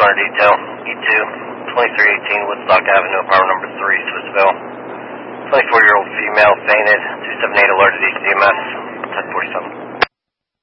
responder detail, E2, 2318 Woodstock Avenue, apartment number 3, Swissville. 24-year-old female fainted.